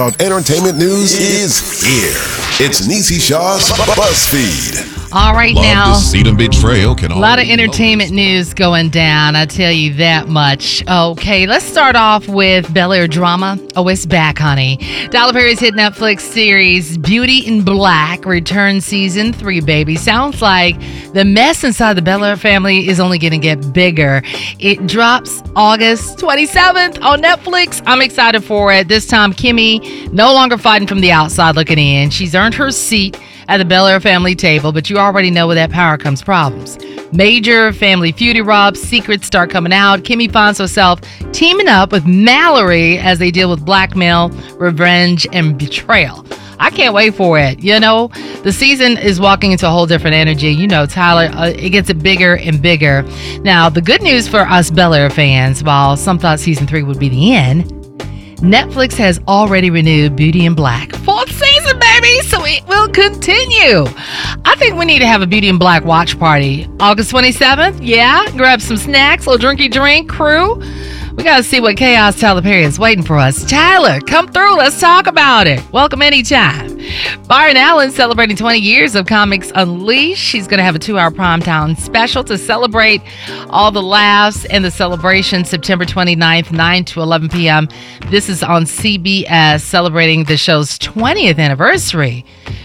Entertainment news is here. It's Niecy Shaw's BuzzFeed. All right, Love now, deceit and betrayal can a lot of entertainment news going down, I tell you that much. Okay, let's start off with Bel Air drama. Oh, it's back, honey. Tyler Perry's hit Netflix series Beauty in Black returns season 3, baby. Sounds like the mess inside the Bel Air family is only going to get bigger. It drops August 27th on Netflix. I'm excited for it. This time, Kimmy no longer fighting from the outside looking in. She's earned her seat at the Bel Air family table, but you already know with that power comes problems. Major family feud erupts, secrets start coming out. Kimmy finds herself teaming up with Mallory as they deal with blackmail, revenge, and betrayal. I can't wait for it. You know, the season is walking into a whole different energy. You know, Tyler, it gets bigger and bigger. Now, the good news for us Bel Air fans, while some thought season 3 would be the end, Netflix has already renewed Beauty in Black. 4th season, baby, so it will continue. I think we need to have a Beauty in Black watch party. August 27th, yeah? Grab some snacks, little drinky drink, crew. We got to see what chaos Tyler Perry is waiting for us. Tyler, come through. Let's talk about it. Welcome anytime. Byron Allen celebrating 20 years of Comics Unleashed. She's going to have a 2-hour primetime special to celebrate all the laughs and the celebration September 29th, 9 to 11 p.m. This is on CBS, celebrating the show's 20th anniversary.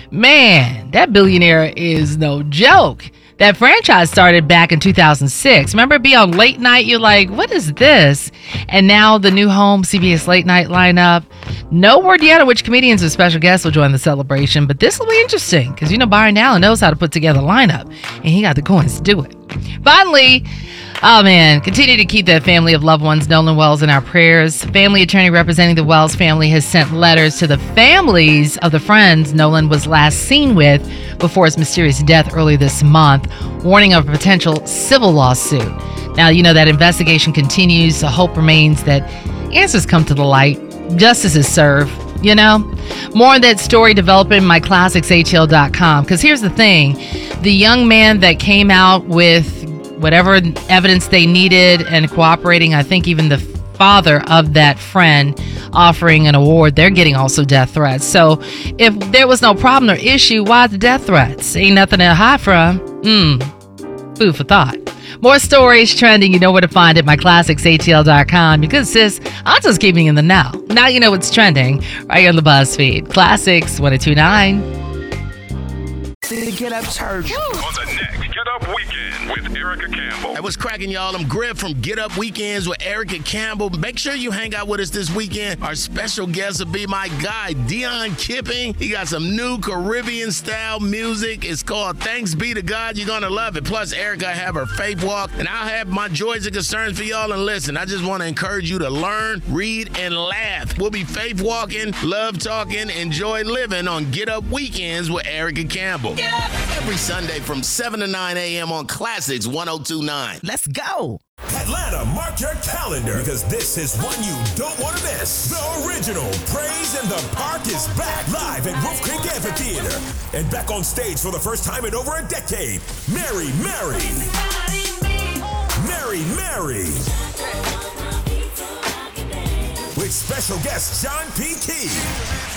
Man, that billionaire is no joke. That franchise started back in 2006. Remember, be on late night, you're like, what is this? And now the new home CBS late night lineup. No word yet on which comedians or special guests will join the celebration, but this will be interesting because, you know, Byron Allen knows how to put together a lineup, and he got the coins to do it. Finally, oh man, continue to keep that family of loved ones, Nolan Wells, in our prayers. Family attorney representing the Wells family has sent letters to the families of the friends Nolan was last seen with before his mysterious death early this month, warning of a potential civil lawsuit. Now, you know that investigation continues, so hope remains that answers come to the light, justice is served, you know? More on that story developing myclassicsatl.com, because here's the thing, the young man that came out with whatever evidence they needed and cooperating, I think even the father of that friend offering an award, they're getting also death threats. So if there was no problem or issue, why the death threats? Ain't nothing to hide from. Food for thought. More stories trending, you know where to find it, myclassicsatl.com. Because sis, I'm just keeping you in the know. Now you know what's trending right here on the BuzzFeed. Classics 1029. Get Up Church. On the next Get Up Weekend with Erica Campbell. Hey, what's cracking, y'all? I'm Griff from Get Up Weekends with Erica Campbell. Make sure you hang out with us this weekend. Our special guest will be my guy, Dion Kipping. He got some new Caribbean-style music. It's called Thanks Be to God. You're going to love it. Plus, Erica have her faith walk, and I'll have my joys and concerns for y'all. And listen, I just want to encourage you to learn, read, and laugh. We'll be faith walking, love talking, enjoy living on Get Up Weekends with Erica Campbell. Every Sunday from 7 to 9 a.m. on Classics 1029. Let's go. Atlanta, mark your calendar because this is one you don't want to miss. The original Praise in the Park is back live at Wolf Creek Amphitheater. And back on stage for the first time in over a decade, Mary Mary. With special guest John P. Key.